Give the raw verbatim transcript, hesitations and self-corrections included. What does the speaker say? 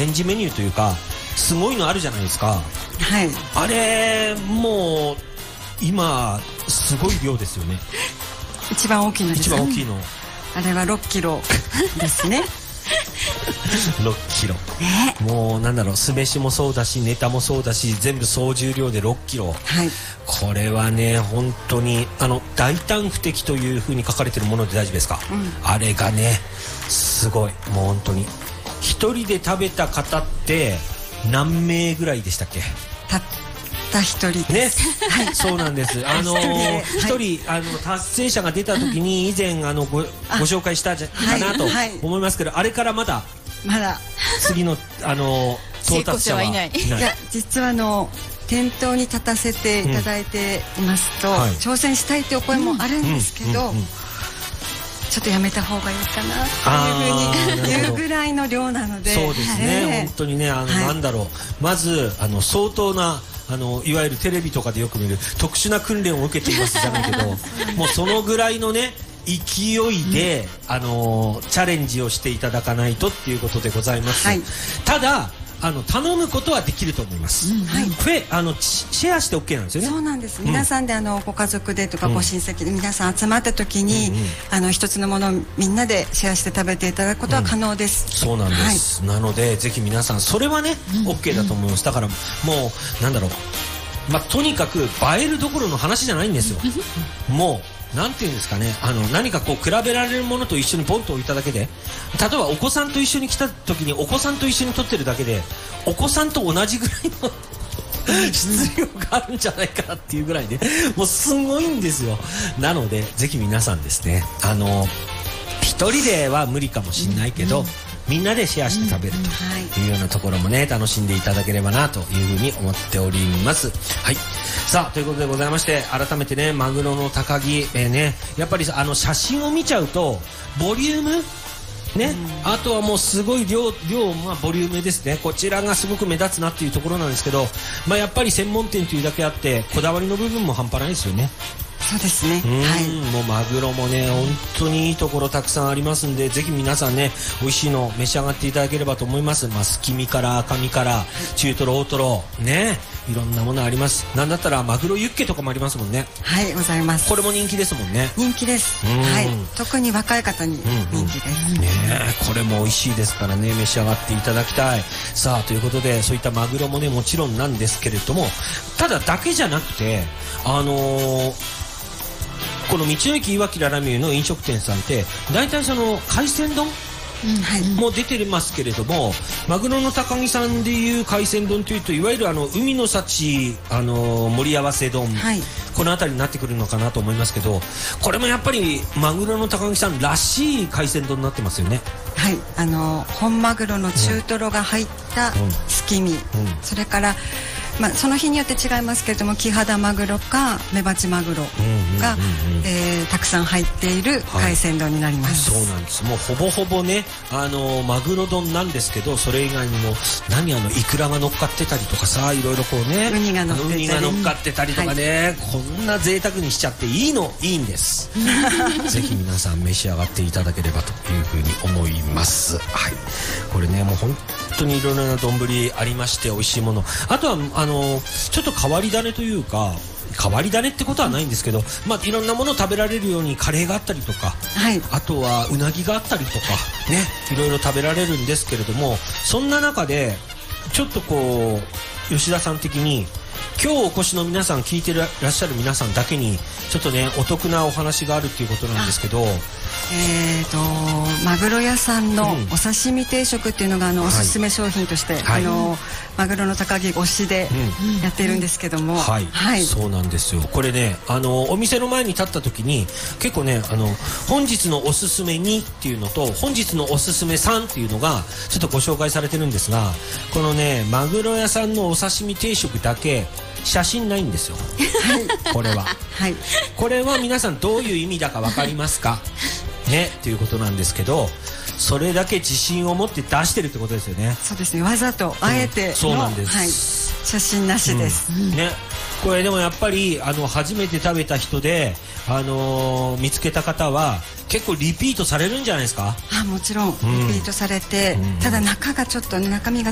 レンジメニューというかすごいのあるじゃないですか。 はい。 あれもう今すごい量ですよね。 一番大きいのです。 一番大きいの。 あれはろっキロですね。 ろっキロ、ね、もうなんだろう、酢飯もそうだしネタもそうだし全部総重量でろっキロ、 はい、 これはね本当にあの大胆不敵という風に書かれてるもので大丈夫ですか、うん、あれがねすごい、もう本当に一人で食べた方って何名ぐらいでしたっけ？ たった一人ね、はい、そうなんです。あの一人あの達成者が出た時に以前あの ご, ご紹介したじゃかなと思いますけど、あれからまだまだ次のあの到達者はいない。いや実はあの店頭に立たせていただいていますと、うんはい、挑戦したいという声もあるんですけど、うんうんうんうん、ちょっとやめた方がいいかなというふうに言うぐらいの量なので、 そうですね、はい、本当にねあの、はい、なんだろう、まずあの相当なあのいわゆるテレビとかでよく見る特殊な訓練を受けていますじゃないけどもうそのぐらいのね勢いで、うん、あのチャレンジをしていただかないとっていうことでございます、はい、ただあの頼むことはできると思います、うんはい、これあのシェアして オーケー なんですよね。 そうなんです、うん、皆さんであのご家族でとかご親戚で皆さん集まった時に、うんうん、あの一つのものをみんなでシェアして食べていただくことは可能です、 うん、そうなんです、はい、なのでぜひ皆さんそれはね、うん、オーケー だと思います。だからもうなんだろう、まあ、とにかく映えるどころの話じゃないんですよもうなんていうんですかね、あの何かこう比べられるものと一緒にポンと置いただけで、例えばお子さんと一緒に来た時にお子さんと一緒に撮ってるだけでお子さんと同じぐらいの質量があるんじゃないかなっていうぐらいで、もうすごいんですよ。なのでぜひ皆さんですね、あの一人では無理かもしれないけど、うんうん、みんなでシェアして食べるというようなところもね楽しんでいただければなというふうに思っております。はい、さあということでございまして、改めてねマグロの高木、えー、ねやっぱりあの写真を見ちゃうとボリュームね、うん、あとはもうすごい量量、まあ、ボリュームですね。こちらがすごく目立つなっていうところなんですけど、まあ、やっぱり専門店というだけあってこだわりの部分も半端ないですよね。 そうですね、 はい、もうマグロもね本当にいいところたくさんありますんで、ぜひ皆さんね美味しいの召し上がっていただければと思います。まあ、すき身から赤身から中トロ大トロね、いろんなものあります。なんだったらマグロユッケとかもありますもんね。 はいございます。 これも人気ですもんね。 人気です、はい、特に若い方に人気です、うんうん、ねこれも美味しいですからね召し上がっていただきたい。さあということでそういったマグロもねもちろんなんですけれども、ただだけじゃなくてあのーこの道の駅いわきらラミューの飲食店さんって大体その海鮮丼も出てますけれども、マグロの高木さんでいう海鮮丼というといわゆるあの海の幸あの盛り合わせ丼、はい、この辺りになってくるのかなと思いますけど、これもやっぱりマグロの高木さんらしい海鮮丼になってますよね。 はい、あの本マグロの中トロが入ったすき身、うんうん、それからまあ、その日によって違いますけれどもキハダマグロかメバチマグロがたくさん入っている海鮮丼になります、 はい、そうなんです。もうほぼほぼねあのマグロ丼なんですけど、それ以外にも何あのイクラが乗っかってたりとかさ、いろいろこうねウニが乗ってたり、 ウニが乗っかってたりとかね、はい、こんな贅沢にしちゃっていいのいいんですぜひ皆さん召し上がっていただければというふうに思います。はい、これねもう本当にいろいろな丼ありまして美味しいもの、あとはあのちょっと変わり種というか変わり種ってことはないんですけど、まあ、いろんなものを食べられるようにカレーがあったりとか、はい、あとはうなぎがあったりとかねいろいろ食べられるんですけれども、そんな中でちょっとこう吉田さん的に今日お越しの皆さん聞いてらっしゃる皆さんだけにちょっとねお得なお話があるっていうことなんですけど、 えーとマグロ屋さんのお刺身定食っていうのがあのおすすめ商品として、はい、あのマグロの高木推しでやっているんですけども、うんはいはい、そうなんですよ。 これねあのお店の前に立った時に結構ねあの本日のおすすめにっていうのと本日のおすすめさんっていうのがちょっとご紹介されてるんですが、このねマグロ屋さんのお刺身定食だけ写真ないんですよこれは、はい、これは皆さんどういう意味だか分かりますかねっていうことなんですけど、それだけ自信を持って出してるってことですよね。 そうですね、わざとあえての、うん、 そうなんです、 はい、写真なしです、 うん、ねこれでもやっぱりあの初めて食べた人で、あのー、見つけた方は結構リピートされるんじゃないですか。 あもちろんリピートされて、うん、ただ中がちょっと、ね、中身が